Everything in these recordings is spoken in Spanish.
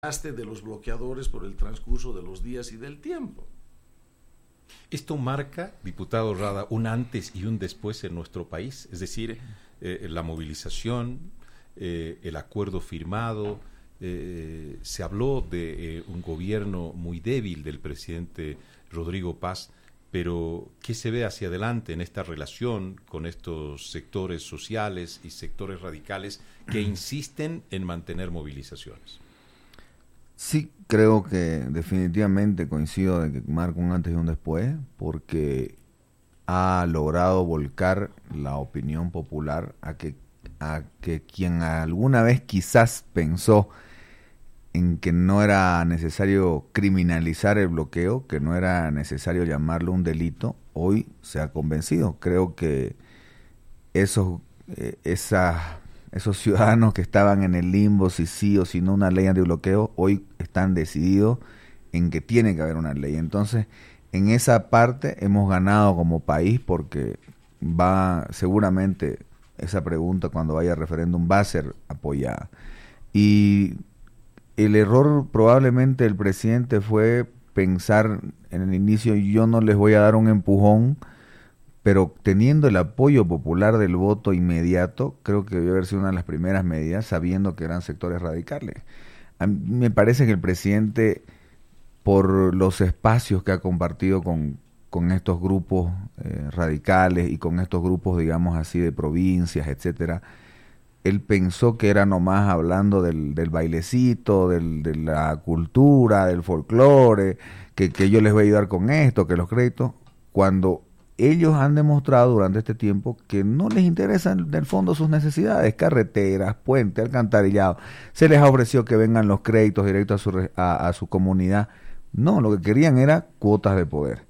de los bloqueadores por el transcurso de los días y del tiempo. Esto marca, diputado Rada, un antes y un después en nuestro país, es decir, la movilización, el acuerdo firmado, se habló de un gobierno muy débil del presidente Rodrigo Paz, pero ¿qué se ve hacia adelante en esta relación con estos sectores sociales y sectores radicales que insisten en mantener movilizaciones? Sí, creo que definitivamente coincido de que marca un antes y un después, porque ha logrado volcar la opinión popular a que quien alguna vez quizás pensó en que no era necesario criminalizar el bloqueo, que no era necesario llamarlo un delito, hoy se ha convencido. Creo que esos ciudadanos que estaban en el limbo, si sí o si no una ley antibloqueo, hoy están decididos en que tiene que haber una ley. Entonces, en esa parte hemos ganado como país, porque seguramente esa pregunta cuando vaya a referéndum va a ser apoyada. Y el error probablemente del presidente fue pensar en el inicio, yo no les voy a dar un empujón, pero teniendo el apoyo popular del voto inmediato, creo que debió haber sido una de las primeras medidas, sabiendo que eran sectores radicales. A mí me parece que el presidente, por los espacios que ha compartido con estos grupos radicales y con estos grupos, digamos así, de provincias, etcétera, él pensó que era nomás hablando del bailecito, de la cultura, del folclore, que yo les voy a ayudar con esto, que los créditos, cuando ellos han demostrado durante este tiempo que no les interesan del fondo sus necesidades, carreteras, puentes, alcantarillado. Se les ha ofrecido que vengan los créditos directos a su comunidad. No, lo que querían era cuotas de poder.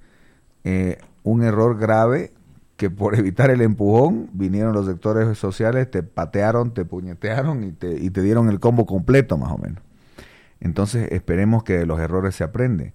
Un error grave, que por evitar el empujón vinieron los sectores sociales, te patearon, te puñetearon y te dieron el combo completo más o menos. Entonces esperemos que de los errores se aprende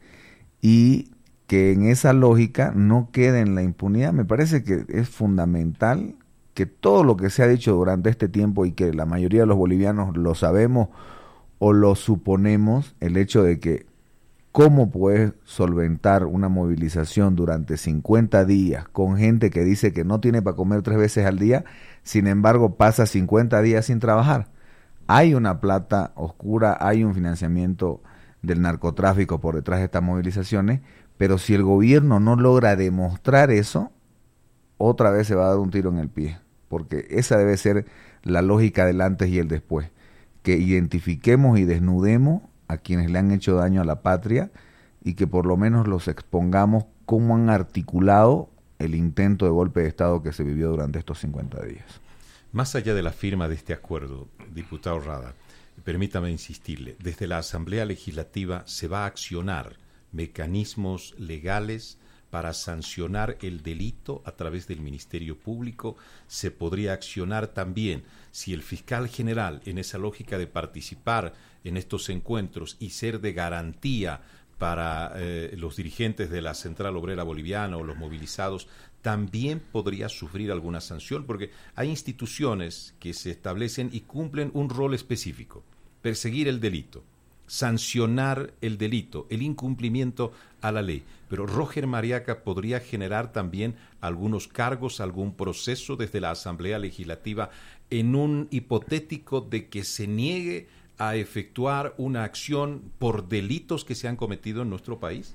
y que en esa lógica no quede en la impunidad. Me parece que es fundamental que todo lo que se ha dicho durante este tiempo y que la mayoría de los bolivianos lo sabemos o lo suponemos, el hecho de que cómo puedes solventar una movilización durante 50 días con gente que dice que no tiene para comer 3 veces al día, sin embargo pasa 50 días sin trabajar. Hay una plata oscura, hay un financiamiento del narcotráfico por detrás de estas movilizaciones, pero si el gobierno no logra demostrar eso, otra vez se va a dar un tiro en el pie, porque esa debe ser la lógica del antes y el después, que identifiquemos y desnudemos a quienes le han hecho daño a la patria y que por lo menos los expongamos cómo han articulado el intento de golpe de Estado que se vivió durante estos 50 días. Más allá de la firma de este acuerdo, diputado Rada, permítame insistirle, desde la Asamblea Legislativa se va a accionar mecanismos legales para sancionar el delito a través del Ministerio Público. Se podría accionar también si el fiscal general, en esa lógica de participar en estos encuentros y ser de garantía para los dirigentes de la Central Obrera Boliviana o los movilizados, también podría sufrir alguna sanción, porque hay instituciones que se establecen y cumplen un rol específico: perseguir el delito, sancionar el delito, el incumplimiento a la ley. Pero Roger Mariaca podría generar también algunos cargos, algún proceso desde la Asamblea Legislativa en un hipotético de que se niegue a efectuar una acción por delitos que se han cometido en nuestro país.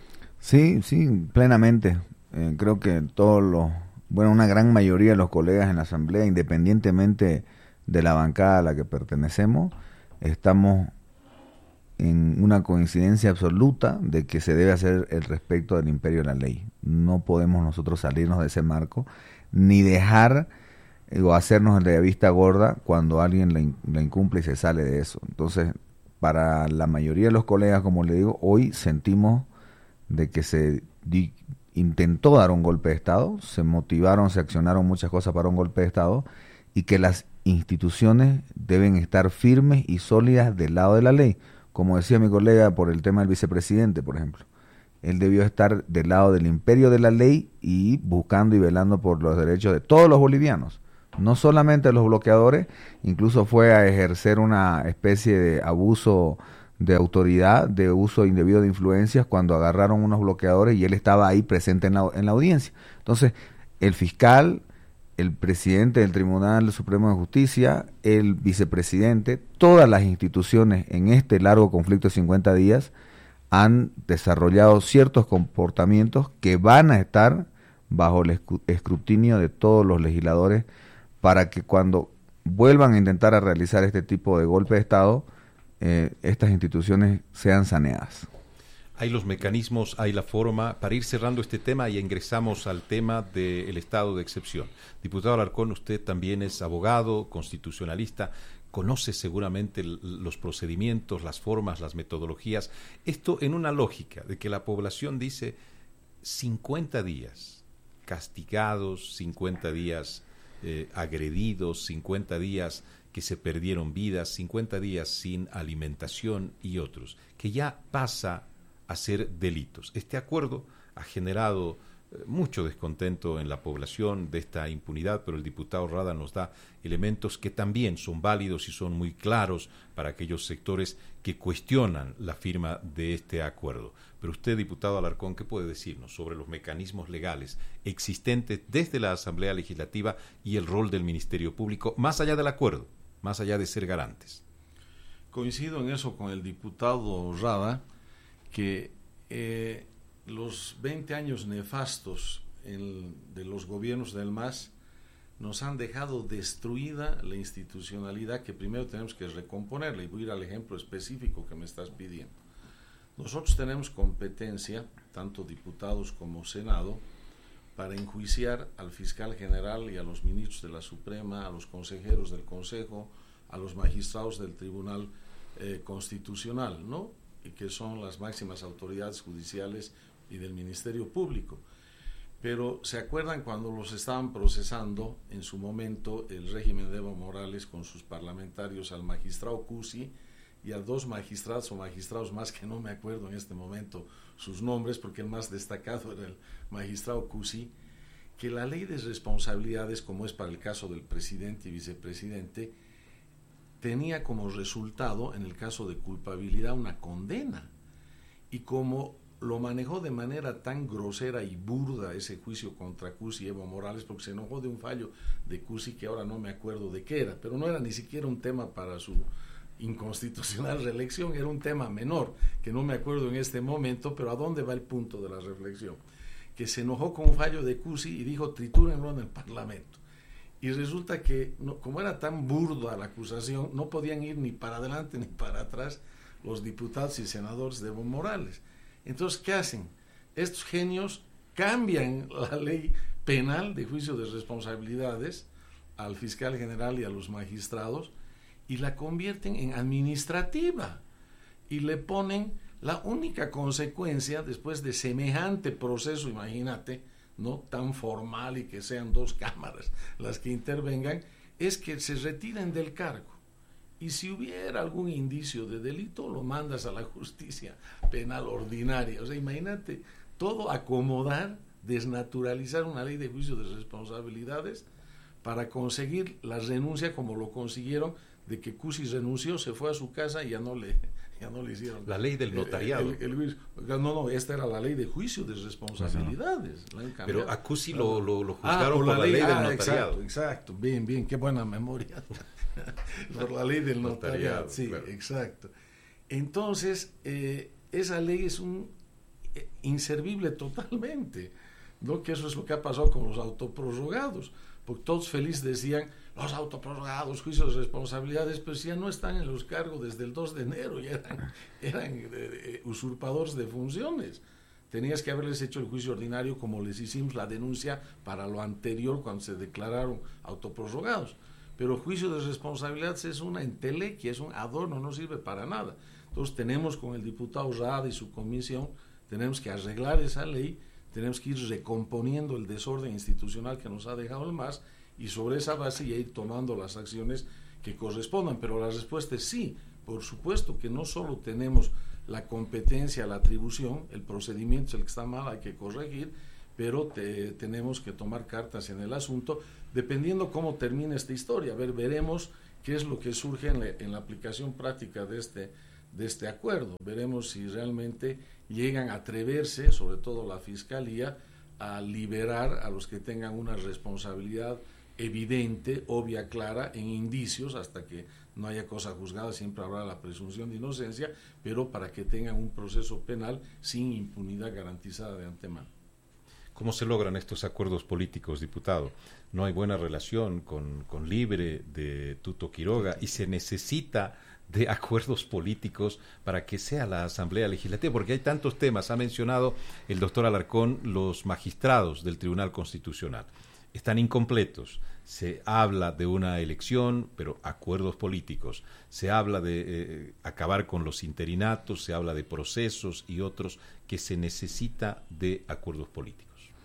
Sí, plenamente. Creo que una gran mayoría de los colegas en la Asamblea, independientemente de la bancada a la que pertenecemos, estamos en una coincidencia absoluta de que se debe hacer el respeto del imperio de la ley. No podemos nosotros salirnos de ese marco, ni dejar o hacernos de vista gorda cuando alguien la incumple y se sale de eso. Entonces, para la mayoría de los colegas, como le digo, hoy sentimos de que se intentó dar un golpe de Estado, se motivaron, se accionaron muchas cosas para un golpe de Estado, y que las instituciones deben estar firmes y sólidas del lado de la ley. Como decía mi colega por el tema del vicepresidente, por ejemplo, él debió estar del lado del imperio de la ley y buscando y velando por los derechos de todos los bolivianos, no solamente de los bloqueadores. Incluso fue a ejercer una especie de abuso de autoridad de uso indebido de influencias cuando agarraron unos bloqueadores y él estaba ahí presente en la audiencia. Entonces, el fiscal, el presidente del Tribunal Supremo de Justicia, el vicepresidente, todas las instituciones en este largo conflicto de 50 días han desarrollado ciertos comportamientos que van a estar bajo el escrutinio de todos los legisladores para que cuando vuelvan a intentar a realizar este tipo de golpe de Estado, estas instituciones sean saneadas. Hay los mecanismos, hay la forma. Para ir cerrando este tema, y ingresamos al tema del estado de excepción. Diputado Alarcón, usted también es abogado, constitucionalista, conoce seguramente los procedimientos, las formas, las metodologías. Esto en una lógica de que la población dice 50 días castigados, 50 días agredidos, 50 días que se perdieron vidas, 50 días sin alimentación y otros, que ya pasa a ser delitos. Este acuerdo ha generado mucho descontento en la población de esta impunidad, pero el diputado Rada nos da elementos que también son válidos y son muy claros para aquellos sectores que cuestionan la firma de este acuerdo. Pero usted, diputado Alarcón, ¿qué puede decirnos sobre los mecanismos legales existentes desde la Asamblea Legislativa y el rol del Ministerio Público, más allá del acuerdo, más allá de ser garantes? Coincido en eso con el diputado Rada, que los 20 años nefastos de los gobiernos del MAS nos han dejado destruida la institucionalidad que primero tenemos que recomponerla, y voy a ir al ejemplo específico que me estás pidiendo. Nosotros tenemos competencia, tanto diputados como Senado, para enjuiciar al fiscal general y a los ministros de la Suprema, a los consejeros del Consejo, a los magistrados del Tribunal Constitucional, ¿no? Y que son las máximas autoridades judiciales y del Ministerio Público. Pero ¿se acuerdan cuando los estaban procesando en su momento el régimen de Evo Morales con sus parlamentarios, al magistrado Cusi y a dos magistrados o magistrados más que no me acuerdo en este momento sus nombres, porque el más destacado era el magistrado Cusi, que la ley de responsabilidades, como es para el caso del presidente y vicepresidente, tenía como resultado, en el caso de culpabilidad, una condena? Y como lo manejó de manera tan grosera y burda ese juicio contra Cusi y Evo Morales, porque se enojó de un fallo de Cusi que ahora no me acuerdo de qué era, pero no era ni siquiera un tema para su inconstitucional reelección, era un tema menor, que no me acuerdo en este momento, pero ¿a dónde va el punto de la reflexión? Que se enojó con un fallo de Cusi y dijo, tritúrenlo en el Parlamento. Y resulta que, como era tan burda la acusación, no podían ir ni para adelante ni para atrás los diputados y senadores de Evo Morales. Entonces, ¿qué hacen? Estos genios cambian la ley penal de juicio de responsabilidades al fiscal general y a los magistrados y la convierten en administrativa y le ponen la única consecuencia después de semejante proceso, imagínate, no tan formal y que sean dos cámaras las que intervengan, es que se retiren del cargo. Y si hubiera algún indicio de delito, lo mandas a la justicia penal ordinaria. O sea, imagínate, todo acomodar, desnaturalizar una ley de juicio de responsabilidades para conseguir la renuncia, como lo consiguieron, de que Cusi renunció, se fue a su casa y ya no le hicieron. La ley del notariado. Esta era la ley de juicio de responsabilidades. Pero a Cusi lo juzgaron por la ley del notariado. Exacto, bien, qué buena memoria. Por la ley del notariado, sí, claro. Exacto. Entonces, esa ley es inservible totalmente, ¿no? Que eso es lo que ha pasado con los autoprorrogados, porque todos felices decían, los autoprorrogados, juicios de responsabilidades, pues ya no están en los cargos desde el 2 de enero, ya eran usurpadores de funciones. Tenías que haberles hecho el juicio ordinario como les hicimos la denuncia para lo anterior cuando se declararon autoprorrogados. Pero el juicio de responsabilidades es una entelequia, es un adorno, no sirve para nada. Entonces tenemos con el diputado Rada y su comisión, tenemos que arreglar esa ley, tenemos que ir recomponiendo el desorden institucional que nos ha dejado el MAS y sobre esa base ya ir tomando las acciones que correspondan. Pero la respuesta es sí, por supuesto que no solo tenemos la competencia, la atribución, el procedimiento es el que está mal, hay que corregir, pero tenemos que tomar cartas en el asunto, dependiendo cómo termine esta historia. A ver, veremos qué es lo que surge en la aplicación práctica de de este acuerdo. Veremos si realmente llegan a atreverse, sobre todo la Fiscalía, a liberar a los que tengan una responsabilidad evidente, obvia, clara, en indicios, hasta que no haya cosa juzgada, siempre habrá la presunción de inocencia, pero para que tengan un proceso penal sin impunidad garantizada de antemano. ¿Cómo se logran estos acuerdos políticos, diputado? No hay buena relación con Libre de Tuto Quiroga y se necesita de acuerdos políticos para que sea la Asamblea Legislativa, porque hay tantos temas. Ha mencionado el doctor Alarcón los magistrados del Tribunal Constitucional. Están incompletos. Se habla de una elección, pero acuerdos políticos. Se habla de acabar con los interinatos, se habla de procesos y otros que se necesita de acuerdos políticos.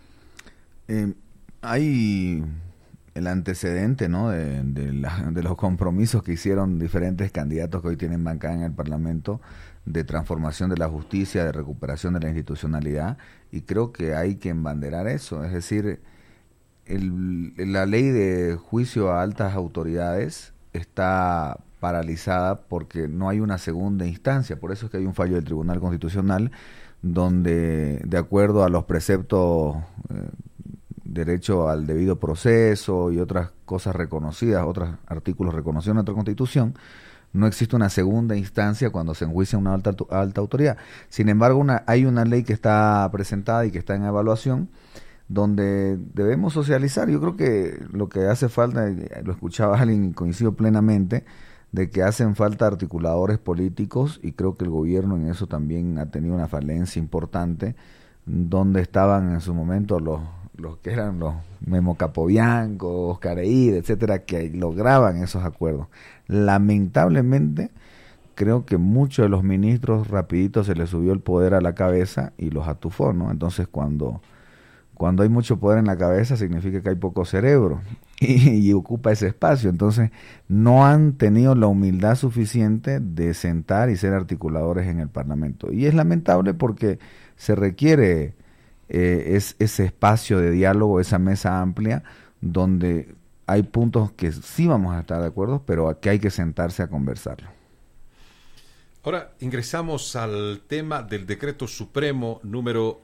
Hay el antecedente, ¿no?, de los compromisos que hicieron diferentes candidatos que hoy tienen bancada en el Parlamento, de transformación de la justicia, de recuperación de la institucionalidad, y creo que hay que embanderar eso. Es decir, la ley de juicio a altas autoridades está paralizada porque no hay una segunda instancia. Por eso es que hay un fallo del Tribunal Constitucional donde, de acuerdo a los preceptos, derecho al debido proceso y otras cosas reconocidas, otros artículos reconocidos en nuestra Constitución, no existe una segunda instancia cuando se enjuicia una alta autoridad. Sin embargo, hay una ley que está presentada y que está en evaluación, donde debemos socializar. Yo creo que lo que hace falta, lo escuchaba alguien y coincido plenamente, de que hacen falta articuladores políticos, y creo que el gobierno en eso también ha tenido una falencia importante, donde estaban en su momento los que eran los Memo Capobianco, Oscar Eide, etcétera, que lograban esos acuerdos. Lamentablemente, creo que muchos de los ministros rapidito se les subió el poder a la cabeza y los atufó, ¿no? Entonces, cuando hay mucho poder en la cabeza, significa que hay poco cerebro y ocupa ese espacio. Entonces, no han tenido la humildad suficiente de sentar y ser articuladores en el Parlamento. Y es lamentable porque se requiere ese espacio de diálogo, esa mesa amplia, donde hay puntos que sí vamos a estar de acuerdo, pero que hay que sentarse a conversarlo. Ahora ingresamos al tema del decreto supremo número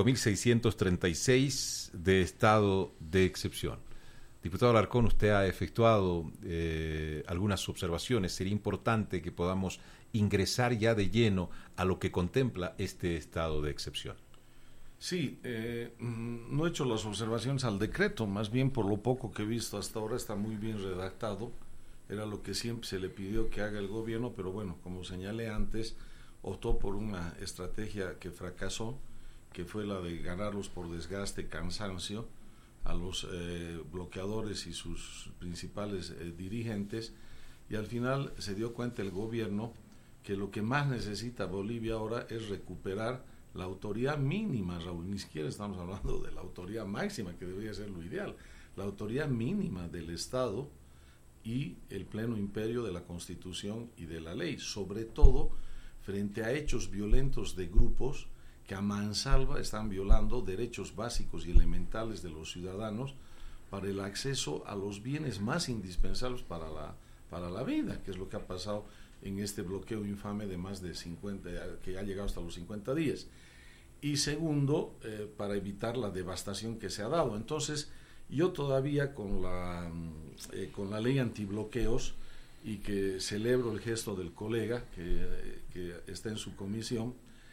5636 de estado de excepción. Diputado Alarcón, usted ha efectuado algunas observaciones. Sería importante que podamos ingresar ya de lleno a lo que contempla este estado de excepción. Sí, no he hecho las observaciones al decreto, más bien por lo poco que he visto hasta ahora está muy bien redactado. Era lo que siempre se le pidió que haga el gobierno, pero bueno, como señalé antes, optó por una estrategia que fracasó, que fue la de ganarlos por desgaste, cansancio, a los bloqueadores y sus principales dirigentes, y al final se dio cuenta el gobierno que lo que más necesita Bolivia ahora es recuperar la autoridad mínima, Raúl. Ni siquiera estamos hablando de la autoridad máxima, que debería ser lo ideal, la autoridad mínima del Estado y el pleno imperio de la Constitución y de la ley, sobre todo frente a hechos violentos de grupos que a mansalva están violando derechos básicos y elementales de los ciudadanos para el acceso a los bienes más indispensables para la vida, que es lo que ha pasado en este bloqueo infame de más de 50, que ha llegado hasta los 50 días. Y segundo, para evitar la devastación que se ha dado. Entonces, yo todavía con la ley antibloqueos, y que celebro el gesto del colega que está en su comisión,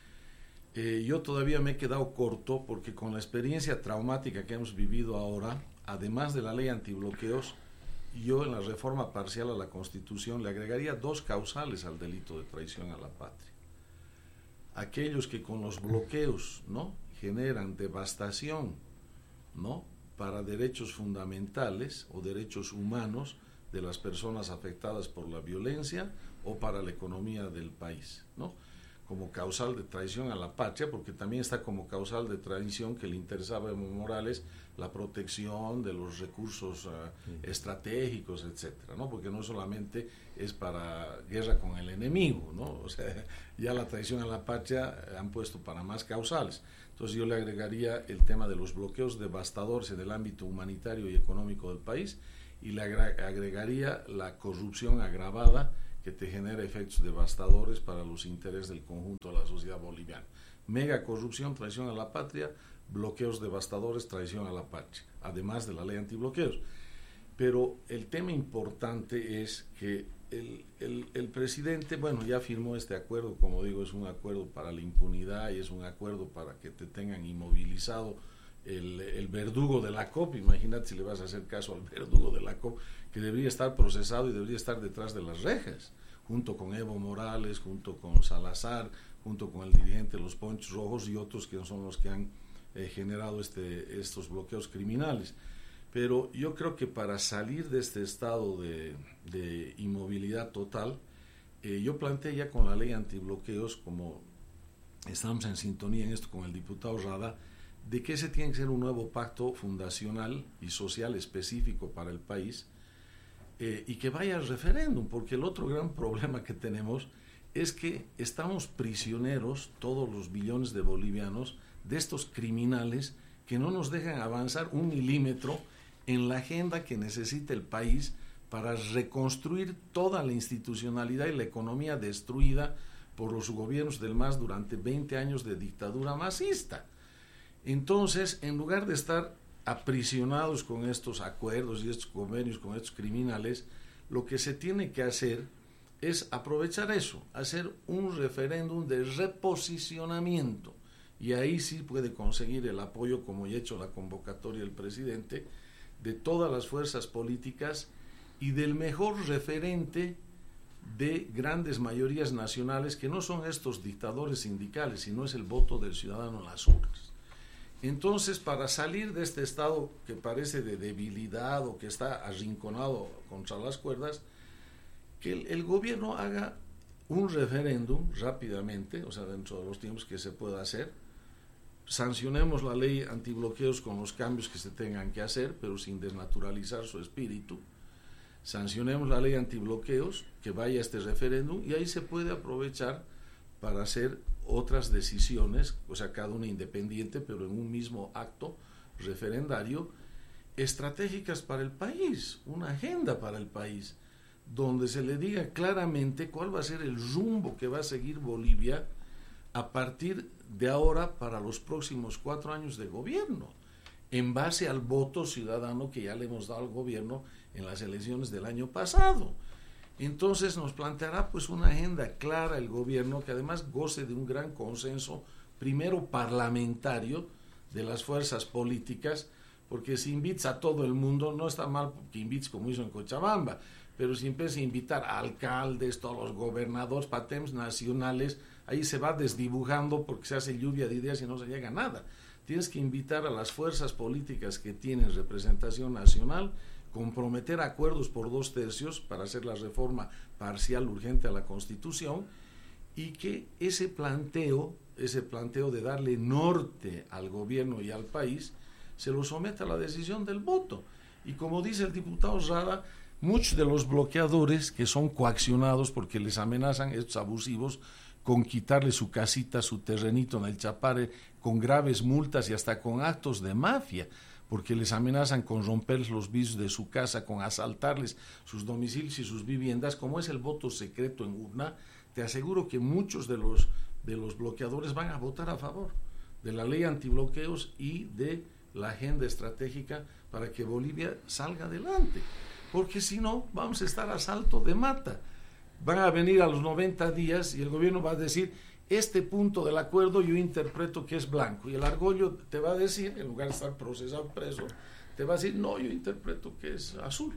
yo todavía me he quedado corto porque con la experiencia traumática que hemos vivido ahora, además de la ley antibloqueos, yo en la reforma parcial a la Constitución le agregaría 2 causales al delito de traición a la patria. Aquellos que con los bloqueos, ¿no?, generan devastación, ¿no?, para derechos fundamentales o derechos humanos de las personas afectadas por la violencia o para la economía del país, ¿no?, como causal de traición a la patria, porque también está como causal de traición que le interesaba a Evo Morales la protección de los recursos estratégicos, etcétera, ¿no?, porque no solamente es para guerra con el enemigo, ¿no?, o sea, ya la traición a la patria han puesto para más causales. Entonces yo le agregaría el tema de los bloqueos devastadores en el ámbito humanitario y económico del país, y le agregaría la corrupción agravada que te genera efectos devastadores para los intereses del conjunto de la sociedad boliviana. Mega corrupción, traición a la patria, bloqueos devastadores, traición a la patria, además de la ley antibloqueos. Pero el tema importante es que el presidente, bueno, ya firmó este acuerdo, como digo, es un acuerdo para la impunidad y es un acuerdo para que te tengan inmovilizado el verdugo de la COP. Imagínate si le vas a hacer caso al verdugo de la COP, que debería estar procesado y debería estar detrás de las rejas, junto con Evo Morales, junto con Salazar, junto con el dirigente de los Ponchos Rojos y otros que son los que han generado estos bloqueos criminales. Pero yo creo que para salir de este estado de inmovilidad total, yo planteé ya con la ley antibloqueos, como estamos en sintonía en esto con el diputado Rada, de que ese tiene que ser un nuevo pacto fundacional y social específico para el país, y que vaya al referéndum, porque el otro gran problema que tenemos es que estamos prisioneros, todos los millones de bolivianos, de estos criminales que no nos dejan avanzar un milímetro en la agenda que necesita el país para reconstruir toda la institucionalidad y la economía destruida por los gobiernos del MAS durante 20 años de dictadura masista. Entonces, en lugar de estar aprisionados con estos acuerdos y estos convenios con estos criminales, lo que se tiene que hacer es aprovechar eso, hacer un referéndum de reposicionamiento, y ahí sí puede conseguir el apoyo, como ya ha hecho la convocatoria del presidente, de todas las fuerzas políticas y del mejor referente de grandes mayorías nacionales, que no son estos dictadores sindicales, sino es el voto del ciudadano en las urnas. Entonces, para salir de este estado que parece de debilidad o que está arrinconado contra las cuerdas, que el gobierno haga un referéndum rápidamente, o sea, dentro de los tiempos que se pueda hacer, sancionemos la ley antibloqueos con los cambios que se tengan que hacer, pero sin desnaturalizar su espíritu, sancionemos la ley antibloqueos, que vaya a este referéndum, y ahí se puede aprovechar para hacer otras decisiones, o sea, cada una independiente, pero en un mismo acto referendario, estratégicas para el país, una agenda para el país, donde se le diga claramente cuál va a ser el rumbo que va a seguir Bolivia a partir de ahora para los próximos 4 años de gobierno, en base al voto ciudadano que ya le hemos dado al gobierno en las elecciones del año pasado. Entonces nos planteará pues una agenda clara el gobierno, que además goce de un gran consenso, primero parlamentario, de las fuerzas políticas, porque si invitas a todo el mundo, no está mal que invites como hizo en Cochabamba, pero si empiezas a invitar a alcaldes, todos los gobernadores, patems nacionales, ahí se va desdibujando porque se hace lluvia de ideas y no se llega a nada. Tienes que invitar a las fuerzas políticas que tienen representación nacional, comprometer acuerdos por 2/3 para hacer la reforma parcial urgente a la Constitución, y que ese planteo de darle norte al gobierno y al país se lo someta a la decisión del voto. Y como dice el diputado Rada, muchos de los bloqueadores que son coaccionados porque les amenazan estos abusivos con quitarle su casita, su terrenito en el Chapare, con graves multas y hasta con actos de mafia, porque les amenazan con romperles los vidrios de su casa, con asaltarles sus domicilios y sus viviendas. Como es el voto secreto en urna, te aseguro que muchos de los bloqueadores van a votar a favor de la ley antibloqueos y de la agenda estratégica para que Bolivia salga adelante, porque si no vamos a estar a salto de mata. Van a venir a los 90 días y el gobierno va a decir: este punto del acuerdo yo interpreto que es blanco, y el argollo te va a decir, en lugar de estar procesado preso, te va a decir: no, yo interpreto que es azul.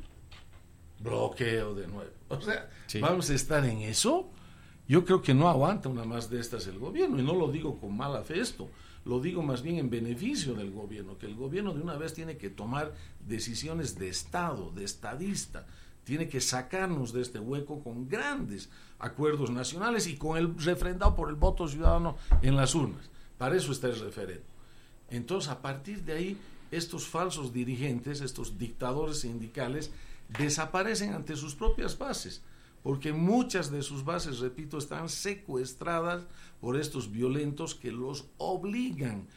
Bloqueo de nuevo. O sea, sí, vamos a estar en eso. Yo creo que no aguanta una más de estas el gobierno, y no lo digo con mala fe esto, lo digo más bien en beneficio del gobierno, que el gobierno de una vez tiene que tomar decisiones de Estado, de estadista, tiene que sacarnos de este hueco con grandes acuerdos nacionales y con el refrendado por el voto ciudadano en las urnas. Para eso está el referéndum. Entonces, a partir de ahí, estos falsos dirigentes, estos dictadores sindicales, desaparecen ante sus propias bases, porque muchas de sus bases, repito, están secuestradas por estos violentos que los obligan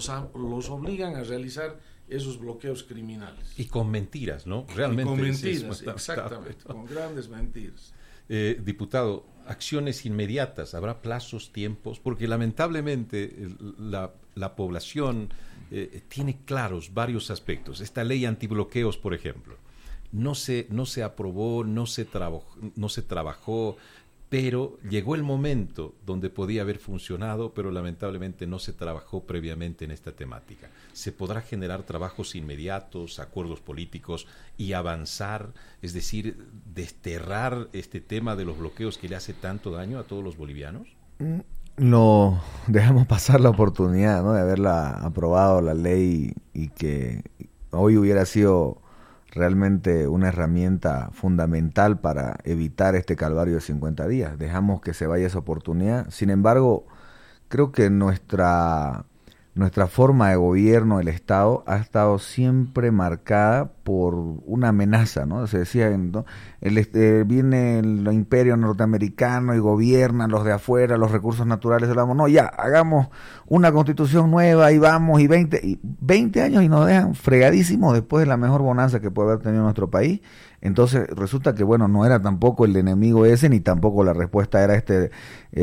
a realizar esos bloqueos criminales. Y con mentiras, ¿no? Realmente. Y con mentiras, exactamente, con grandes mentiras. Diputado, acciones inmediatas, ¿habrá plazos, tiempos? Porque lamentablemente la población tiene claros varios aspectos. Esta ley antibloqueos, por ejemplo, no se aprobó, no se trabajó, pero llegó el momento donde podía haber funcionado, pero lamentablemente no se trabajó previamente en esta temática. ¿Se podrá generar trabajos inmediatos, acuerdos políticos y avanzar, es decir, desterrar este tema de los bloqueos que le hace tanto daño a todos los bolivianos? No dejamos pasar la oportunidad, ¿no?, de haberla aprobado la ley y que hoy hubiera sido realmente una herramienta fundamental para evitar este calvario de 50 días. Dejamos que se vaya esa oportunidad. Sin embargo, creo que nuestra forma de gobierno, el Estado, ha estado siempre marcada por una amenaza, ¿no? Se decía, ¿no?, viene el imperio norteamericano y gobiernan los de afuera, los recursos naturales, hablamos, no, ya, hagamos una constitución nueva y vamos, y 20 años y nos dejan fregadísimos después de la mejor bonanza que puede haber tenido nuestro país. Entonces resulta que, bueno, no era tampoco el enemigo ese, ni tampoco la respuesta era este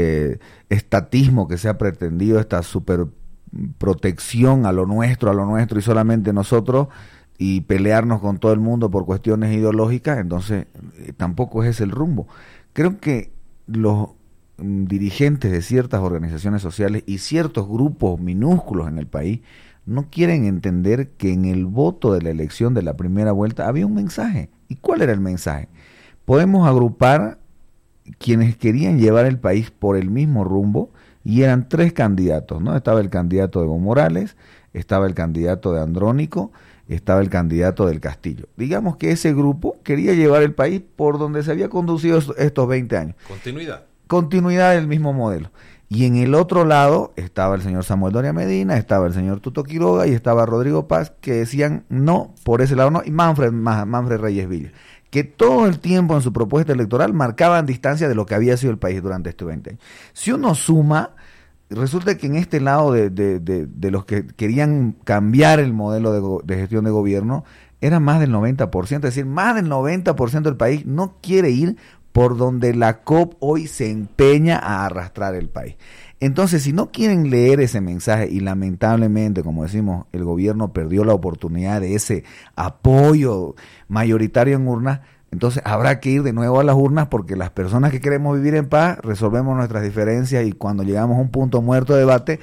estatismo que se ha pretendido, esta super protección a lo nuestro y solamente nosotros, y pelearnos con todo el mundo por cuestiones ideológicas. Entonces tampoco es ese el rumbo. Creo que los dirigentes de ciertas organizaciones sociales y ciertos grupos minúsculos en el país no quieren entender que en el voto de la elección de la primera vuelta había un mensaje. ¿Y cuál era el mensaje? Podemos agrupar quienes querían llevar el país por el mismo rumbo, y eran 3 candidatos, ¿no? Estaba el candidato de Evo Morales, estaba el candidato de Andrónico, estaba el candidato del Castillo. Digamos que ese grupo quería llevar el país por donde se había conducido estos 20 años. Continuidad del mismo modelo. Y en el otro lado estaba el señor Samuel Doria Medina, estaba el señor Tuto Quiroga y estaba Rodrigo Paz, que decían no, por ese lado no, y Manfred Reyes Villa, que todo el tiempo en su propuesta electoral marcaban distancia de lo que había sido el país durante estos 20 años. Si uno suma, resulta que en este lado de los que querían cambiar el modelo de gestión de gobierno, era más del 90%, es decir, más del 90% del país no quiere ir por donde la COP hoy se empeña a arrastrar el país. Entonces, si no quieren leer ese mensaje, y lamentablemente, como decimos, el gobierno perdió la oportunidad de ese apoyo mayoritario en urnas, entonces habrá que ir de nuevo a las urnas, porque las personas que queremos vivir en paz resolvemos nuestras diferencias, y cuando llegamos a un punto muerto de debate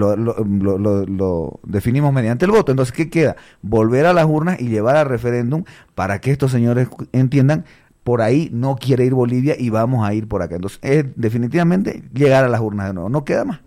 lo definimos mediante el voto. Entonces, ¿qué queda? Volver a las urnas y llevar al referéndum para que estos señores entiendan: por ahí no quiere ir Bolivia y vamos a ir por acá. Entonces, definitivamente llegar a las urnas de nuevo, no queda más.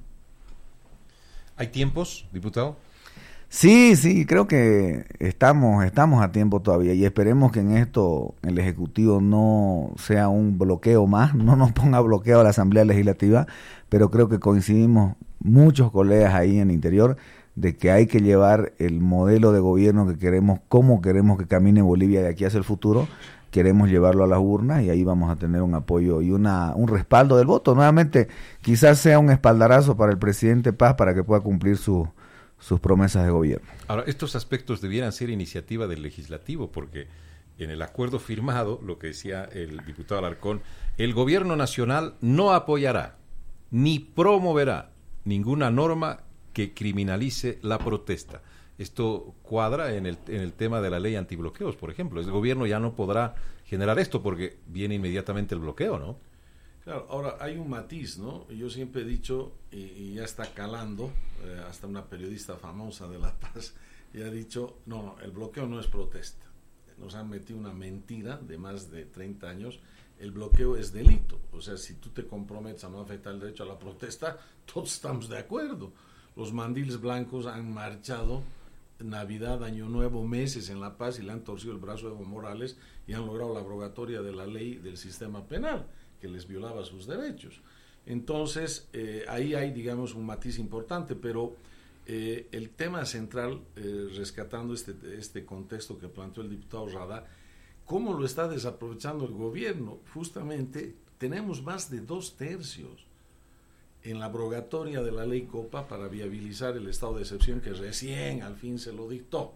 ¿Hay tiempos, diputado? Sí, creo que estamos a tiempo todavía, y esperemos que en esto el Ejecutivo no sea un bloqueo más, no nos ponga bloqueo a la Asamblea Legislativa, pero creo que coincidimos muchos colegas ahí en el interior de que hay que llevar el modelo de gobierno que queremos, cómo queremos que camine Bolivia de aquí hacia el futuro. Queremos llevarlo a las urnas, y ahí vamos a tener un apoyo y un respaldo del voto. Nuevamente, quizás sea un espaldarazo para el presidente Paz para que pueda cumplir sus promesas de gobierno. Ahora, estos aspectos debieran ser iniciativa del legislativo, porque en el acuerdo firmado, lo que decía el diputado Alarcón, el gobierno nacional no apoyará ni promoverá ninguna norma que criminalice la protesta. Esto cuadra en el tema de la ley antibloqueos, por ejemplo. El gobierno ya no podrá generar esto porque viene inmediatamente el bloqueo, ¿no? Claro, ahora hay un matiz, ¿no? Yo siempre he dicho, y ya está calando, hasta una periodista famosa de La Paz ya ha dicho, no, el bloqueo no es protesta. Nos han metido una mentira de más de 30 años. El bloqueo es delito. O sea, si tú te comprometes a no afectar el derecho a la protesta, todos estamos de acuerdo. Los mandiles blancos han marchado Navidad, Año Nuevo, meses en La Paz, y le han torcido el brazo a Evo Morales y han logrado la abrogatoria de la ley del sistema penal que les violaba sus derechos. Entonces, ahí hay, digamos, un matiz importante, pero el tema central, rescatando este contexto que planteó el diputado Rada, ¿cómo lo está desaprovechando el gobierno? Justamente, tenemos más de 2/3 en la abrogatoria de la ley Copa para viabilizar el estado de excepción que recién al fin se lo dictó.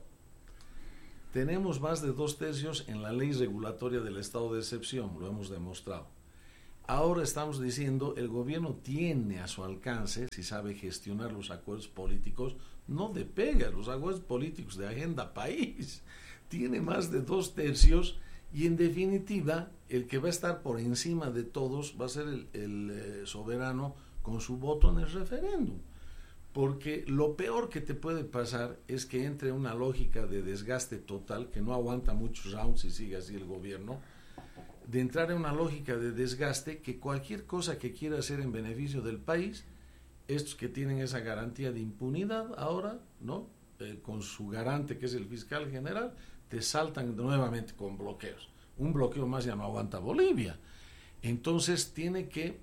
Tenemos más de 2/3 en la ley regulatoria del estado de excepción, lo hemos demostrado. ahora estamos diciendo el gobierno tiene a su alcance, si sabe gestionar los acuerdos políticos, no de pega, los acuerdos políticos de agenda país, tiene más de 2/3 y en definitiva el que va a estar por encima de todos va a ser el soberano con su voto en el referéndum. Porque lo peor que te puede pasar es que entre una lógica de desgaste total, que no aguanta muchos rounds y sigue así el gobierno, de entrar en una lógica de desgaste que cualquier cosa que quiera hacer en beneficio del país, estos que tienen esa garantía de impunidad ahora, ¿no? Con su garante que es el fiscal general, te saltan nuevamente con bloqueos. Un bloqueo más ya no aguanta Bolivia. Entonces tiene que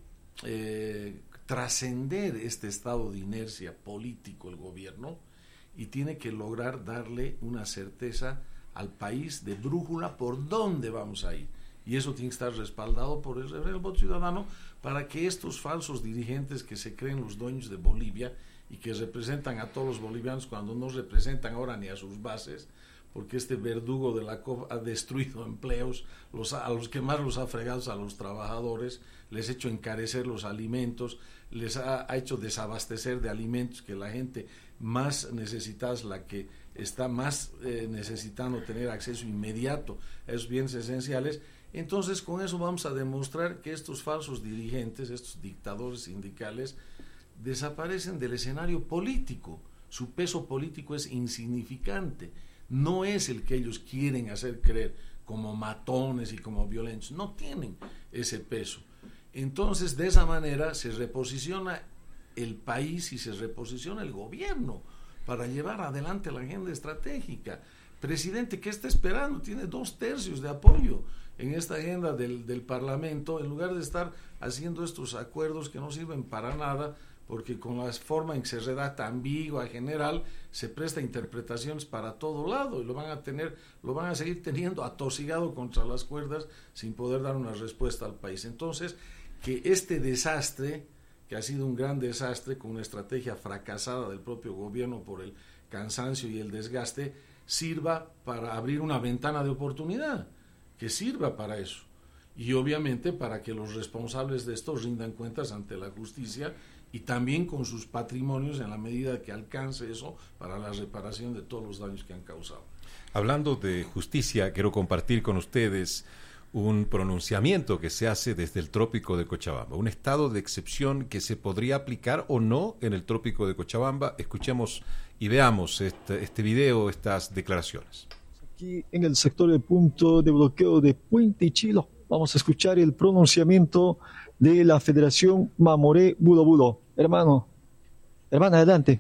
trascender este estado de inercia político el gobierno y tiene que lograr darle una certeza al país de brújula por dónde vamos a ir. Y eso tiene que estar respaldado por el voto ciudadano para que estos falsos dirigentes que se creen los dueños de Bolivia y que representan a todos los bolivianos cuando no representan ahora ni a sus bases, porque este verdugo de la COP ha destruido empleos, a los que más los ha fregado a los trabajadores, les ha hecho encarecer los alimentos, les ha hecho desabastecer de alimentos, que la gente más necesitada es la que está más necesitando tener acceso inmediato a esos bienes esenciales. Entonces con eso vamos a demostrar que estos falsos dirigentes, estos dictadores sindicales, desaparecen del escenario político. Su peso político es insignificante, no es el que ellos quieren hacer creer como matones y como violentos, no tienen ese peso. Entonces de esa manera se reposiciona el país y se reposiciona el gobierno para llevar adelante la agenda estratégica. Presidente, ¿qué está esperando? Tiene 2/3 de apoyo en esta agenda del Parlamento, en lugar de estar haciendo estos acuerdos que no sirven para nada, porque con la forma en que se redacta ambigua, general, se presta interpretaciones para todo lado y lo van a seguir teniendo atosigado contra las cuerdas sin poder dar una respuesta al país. Entonces, que este desastre, que ha sido un gran desastre con una estrategia fracasada del propio gobierno por el cansancio y el desgaste, sirva para abrir una ventana de oportunidad, que sirva para eso. Y obviamente para que los responsables de esto rindan cuentas ante la justicia y también con sus patrimonios en la medida que alcance eso para la reparación de todos los daños que han causado. Hablando de justicia, quiero compartir con ustedes un pronunciamiento que se hace desde el trópico de Cochabamba, un estado de excepción que se podría aplicar o no en el trópico de Cochabamba. Escuchemos y veamos este video, estas declaraciones. Aquí en el sector del punto de bloqueo de Puente Ichilo, vamos a escuchar el pronunciamiento de la Federación Mamoré Bulo Bulo. Hermana, adelante.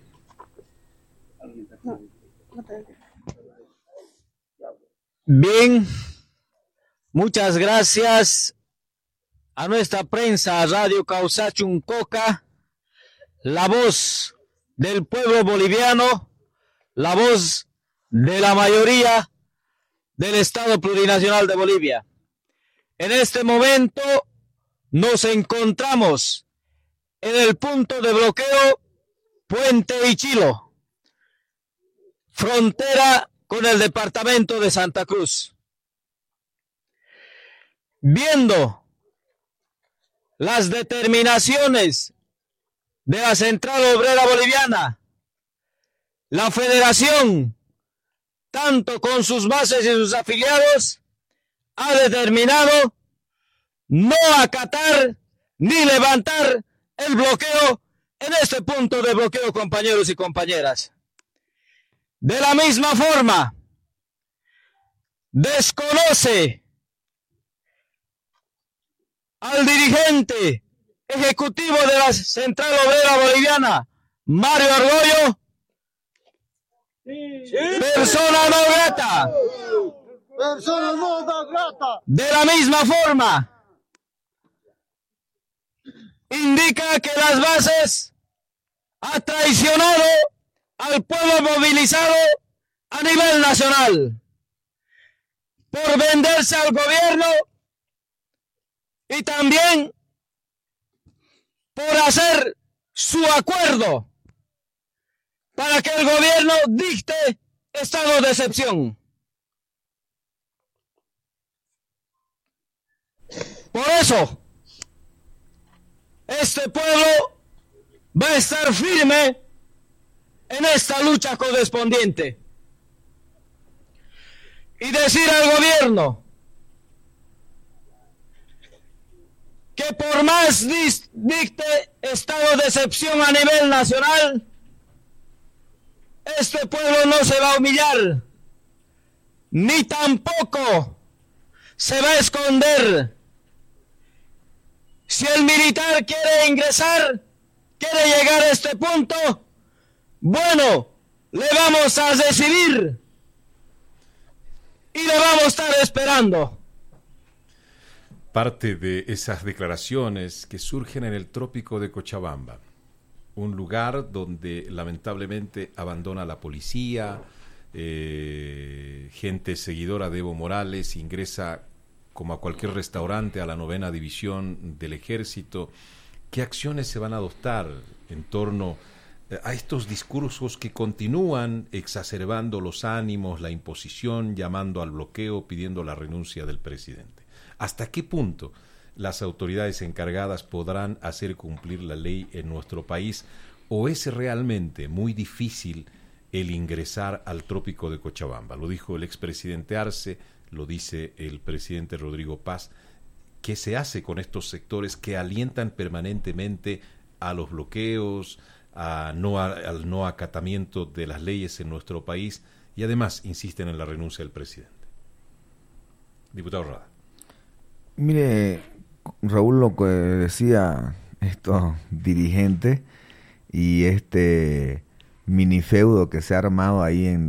Bien, muchas gracias a nuestra prensa, Radio Causachun Coca, la voz del pueblo boliviano, la voz de la mayoría del Estado Plurinacional de Bolivia. En este momento nos encontramos en el punto de bloqueo Puente Ichilo, frontera con el departamento de Santa Cruz. Viendo las determinaciones de la Central Obrera Boliviana, la Federación, tanto con sus bases y sus afiliados, ha determinado no acatar ni levantar el bloqueo en este punto de bloqueo, compañeros y compañeras. De la misma forma, desconoce al dirigente ejecutivo de la Central Obrera Boliviana, Mario Arroyo, persona no grata. Persona no grata. De la misma forma, indica que las bases ha traicionado al pueblo movilizado a nivel nacional por venderse al gobierno y también por hacer su acuerdo para que el gobierno dicte estado de excepción. Por eso, este pueblo va a estar firme en esta lucha correspondiente. Y decir al gobierno que por más dicte estado de excepción a nivel nacional, este pueblo no se va a humillar, ni tampoco se va a esconder. Si el militar quiere ingresar, quiere llegar a este punto, bueno, le vamos a recibir y le vamos a estar esperando. Parte de esas declaraciones que surgen en el trópico de Cochabamba, un lugar donde lamentablemente abandona la policía, gente seguidora de Evo Morales ingresa como a cualquier restaurante a la 9ª división del ejército. ¿Qué acciones se van a adoptar en torno a estos discursos que continúan exacerbando los ánimos, la imposición, llamando al bloqueo, pidiendo la renuncia del presidente? ¿Hasta qué punto las autoridades encargadas podrán hacer cumplir la ley en nuestro país? ¿O es realmente muy difícil el ingresar al trópico de Cochabamba? Lo dijo el expresidente Arce, lo dice el presidente Rodrigo Paz. ¿Qué se hace con estos sectores que alientan permanentemente a los bloqueos, al no acatamiento de las leyes en nuestro país y además insisten en la renuncia del presidente? Diputado Rada. Mire, Raúl, lo que decía estos dirigentes y este minifeudo que se ha armado ahí en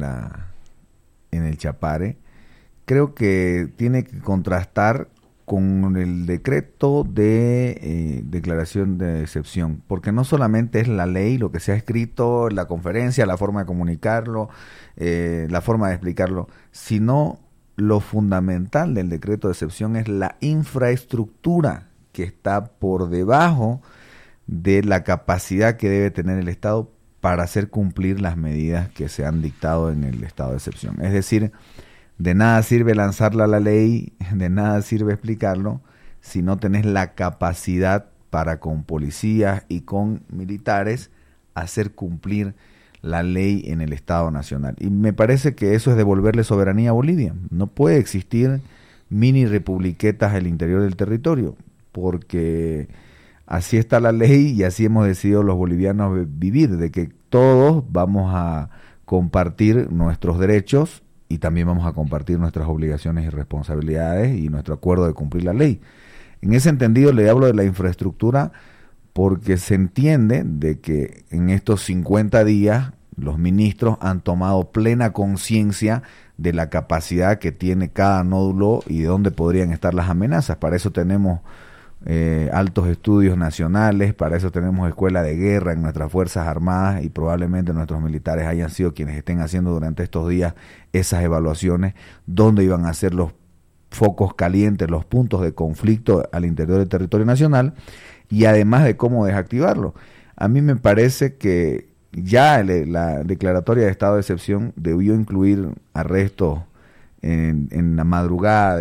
el Chapare, creo que tiene que contrastar con el decreto de declaración de excepción, porque no solamente es la ley, lo que se ha escrito, la conferencia, la forma de comunicarlo, la forma de explicarlo, sino lo fundamental del decreto de excepción es la infraestructura que está por debajo de la capacidad que debe tener el Estado para hacer cumplir las medidas que se han dictado en el estado de excepción. Es decir, de nada sirve lanzarla a la ley, de nada sirve explicarlo, si no tenés la capacidad para con policías y con militares hacer cumplir la ley en el Estado Nacional. Y me parece que eso es devolverle soberanía a Bolivia. No puede existir mini republiquetas al interior del territorio, porque así está la ley y así hemos decidido los bolivianos vivir, de que todos vamos a compartir nuestros derechos y también vamos a compartir nuestras obligaciones y responsabilidades y nuestro acuerdo de cumplir la ley. En ese entendido le hablo de la infraestructura porque se entiende de que en estos 50 días los ministros han tomado plena conciencia de la capacidad que tiene cada nódulo y de dónde podrían estar las amenazas. Para eso tenemos altos estudios nacionales, para eso tenemos escuela de guerra en nuestras Fuerzas Armadas y probablemente nuestros militares hayan sido quienes estén haciendo durante estos días esas evaluaciones, dónde iban a ser los focos calientes, los puntos de conflicto al interior del territorio nacional y además de cómo desactivarlo. A mí me parece que ya la declaratoria de estado de excepción debió incluir arrestos en la madrugada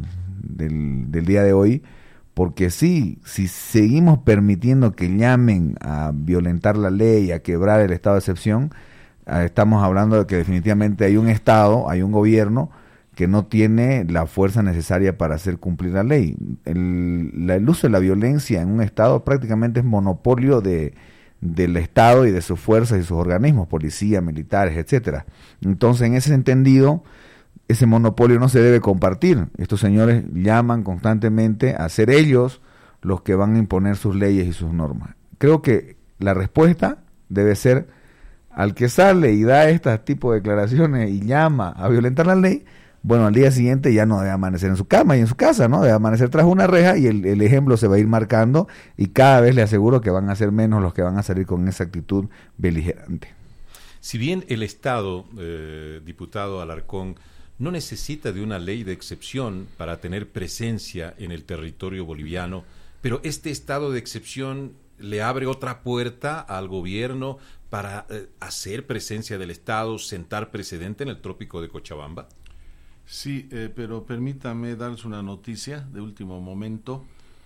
del día de hoy, porque si seguimos permitiendo que llamen a violentar la ley, a quebrar el estado de excepción, estamos hablando de que definitivamente hay un Estado, hay un gobierno que no tiene la fuerza necesaria para hacer cumplir la ley. El uso de la violencia en un Estado prácticamente es monopolio del Estado y de sus fuerzas y sus organismos, policía, militares, etcétera. Entonces, en ese entendido, ese monopolio no se debe compartir. Estos señores llaman constantemente a ser ellos los que van a imponer sus leyes y sus normas. Creo que la respuesta debe ser al que sale y da este tipo de declaraciones y llama a violentar la ley. Bueno, al día siguiente ya no debe amanecer en su cama y en su casa, ¿no? Debe amanecer tras una reja y el ejemplo se va a ir marcando y cada vez le aseguro que van a ser menos los que van a salir con esa actitud beligerante. Si bien el Estado, diputado Alarcón, no necesita de una ley de excepción para tener presencia en el territorio boliviano, pero este estado de excepción le abre otra puerta al gobierno para hacer presencia del Estado, sentar precedente en el trópico de Cochabamba. Sí, pero permítame darles una noticia de último momento.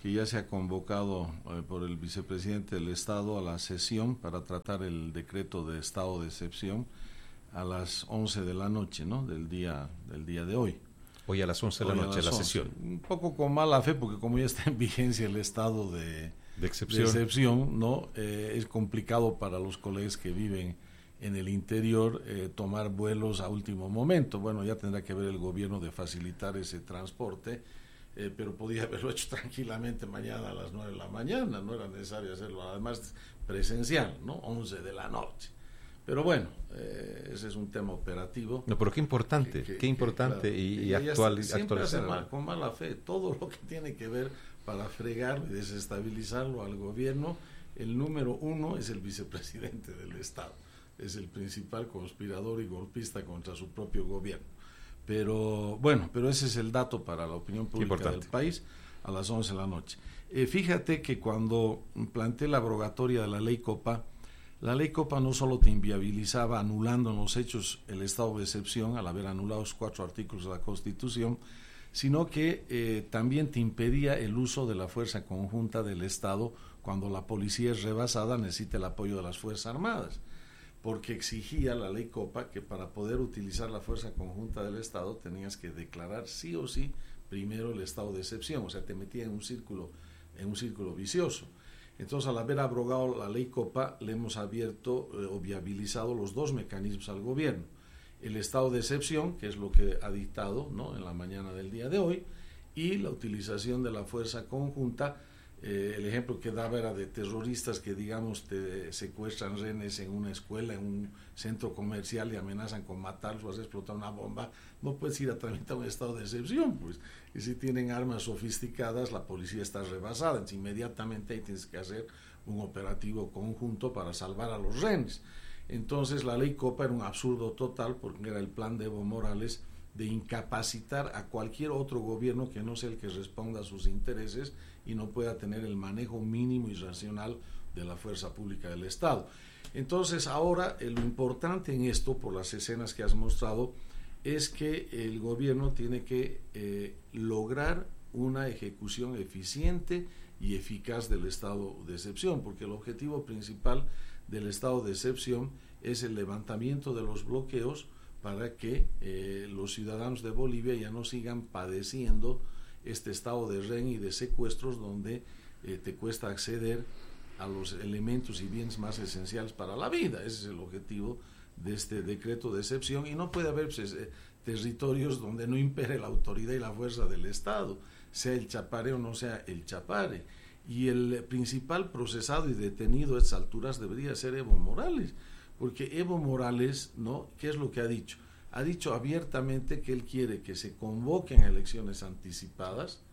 que ya se ha convocado por el vicepresidente del Estado a la sesión para tratar el decreto de estado de excepción a las 11 de la noche, ¿no? del día de hoy. Hoy a las 11 de la noche la sesión. Un poco con mala fe, porque como ya está en vigencia el estado de excepción, ¿no? Es complicado para los colegas que viven en el interior tomar vuelos a último momento. Bueno, ya tendrá que ver el gobierno de facilitar ese transporte, pero podía haberlo hecho tranquilamente mañana a las 9 de la mañana, no era necesario hacerlo, además presencial, ¿no? 11 de la noche. Pero bueno, ese es un tema operativo. No, pero qué importante, claro, y actualizar. Con mala fe, todo lo que tiene que ver para fregar y desestabilizarlo al gobierno, el número uno es el vicepresidente del Estado, es el principal conspirador y golpista contra su propio gobierno. Pero ese es el dato para la opinión pública del país a las 11 de la noche. Fíjate que cuando planteé la abrogatoria de la ley Copa no solo te inviabilizaba anulando en los hechos el estado de excepción al haber anulado los 4 artículos de la Constitución, sino que también te impedía el uso de la fuerza conjunta del Estado cuando la policía es rebasada, necesita el apoyo de las Fuerzas Armadas, porque exigía la ley Copa que para poder utilizar la fuerza conjunta del Estado tenías que declarar sí o sí primero el estado de excepción, o sea, te metía en un círculo vicioso. Entonces, al haber abrogado la ley Copa, le hemos abierto o viabilizado los 2 mecanismos al gobierno. El estado de excepción, que es lo que ha dictado, ¿no?, en la mañana del día de hoy, y la utilización de la fuerza conjunta. El ejemplo que daba era de terroristas que, digamos, te secuestran rehenes en una escuela, en un centro comercial y amenazan con matarlos o hacer explotar una bomba. No puedes ir a tramitar un estado de excepción, pues. Y si tienen armas sofisticadas, la policía está rebasada. Entonces, inmediatamente ahí tienes que hacer un operativo conjunto para salvar a los rehenes. Entonces, la ley Copa era un absurdo total, porque era el plan de Evo Morales de incapacitar a cualquier otro gobierno que no sea el que responda a sus intereses y no pueda tener el manejo mínimo y racional de la fuerza pública del Estado. Entonces, ahora lo importante en esto, por las escenas que has mostrado, es que el gobierno tiene que lograr una ejecución eficiente y eficaz del estado de excepción, porque el objetivo principal del estado de excepción es el levantamiento de los bloqueos para que los ciudadanos de Bolivia ya no sigan padeciendo este estado de rehén y de secuestros donde te cuesta acceder a los elementos y bienes más esenciales para la vida. Ese es el objetivo de este decreto de excepción, y no puede haber territorios donde no impere la autoridad y la fuerza del Estado, sea el chapare o no sea el chapare. Y el principal procesado y detenido a estas alturas debería ser Evo Morales, porque Evo Morales, ¿no?, ¿qué es lo que ha dicho? Ha dicho abiertamente que él quiere que se convoquen a elecciones anticipadas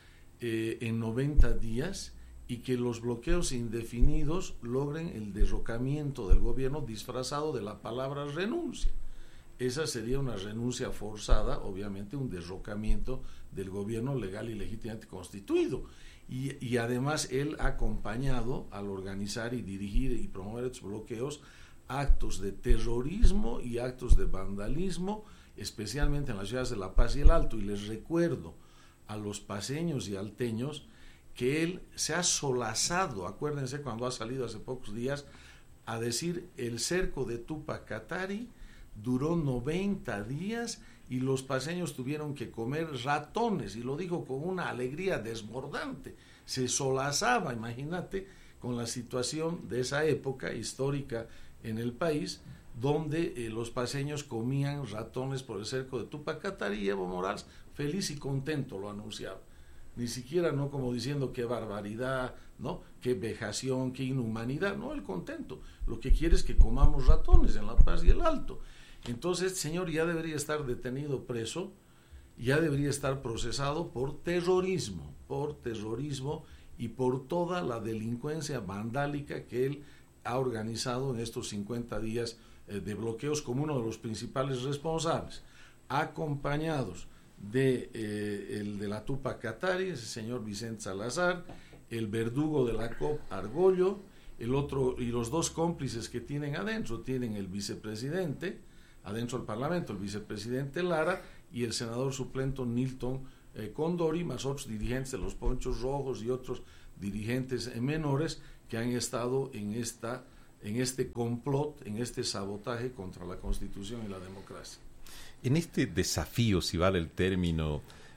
en 90 días y que los bloqueos indefinidos logren el derrocamiento del gobierno disfrazado de la palabra renuncia. Esa sería una renuncia forzada, obviamente un derrocamiento del gobierno legal y legítimamente constituido. Y además él ha acompañado al organizar y dirigir y promover estos bloqueos actos de terrorismo y actos de vandalismo, especialmente en las ciudades de La Paz y el Alto. Y les recuerdo a los paceños y alteños que él se ha solazado, acuérdense cuando ha salido hace pocos días a decir el cerco de Tupac Katari duró 90 días y los paceños tuvieron que comer ratones, y lo dijo con una alegría desbordante. Se solazaba, imagínate, con la situación de esa época histórica en el país, donde los paceños comían ratones por el cerco de Tupac Katari, y Evo Morales, feliz y contento, lo anunciaba. Ni siquiera, no como diciendo qué barbaridad, ¿no?, qué vejación, qué inhumanidad, no, el contento. Lo que quiere es que comamos ratones en La Paz y el Alto. Entonces, este señor ya debería estar detenido, preso, ya debería estar procesado por terrorismo y por toda la delincuencia vandálica que él ha organizado en estos 50 días de bloqueos como uno de los principales responsables, acompañados de el de la Tupac Katari, ese señor Vicente Salazar, el verdugo de la COP, Argollo, el otro, y los 2 cómplices que tienen adentro, tienen el vicepresidente adentro del Parlamento, el vicepresidente Lara y el senador suplente Nilton Condori, más otros dirigentes de los Ponchos Rojos y otros dirigentes menores que han estado en este complot, en este sabotaje contra la Constitución y la democracia. En este desafío, si vale el término,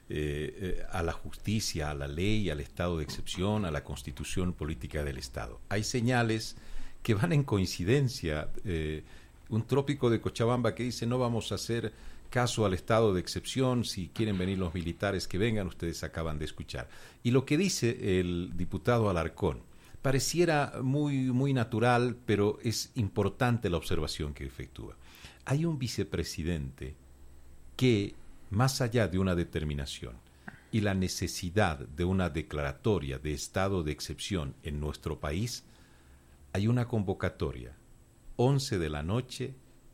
a la justicia, a la ley, al estado de excepción, a la constitución política del Estado, hay señales que van en coincidencia. Un trópico de Cochabamba que dice: no vamos a hacer caso al estado de excepción, si quieren venir los militares que vengan, ustedes acaban de escuchar. Y lo que dice el diputado Alarcón pareciera muy, muy natural, pero es importante la observación que efectúa. Hay un vicepresidente que, más allá de una determinación y la necesidad de una declaratoria de estado de excepción en nuestro país, hay una convocatoria, 11 de la noche,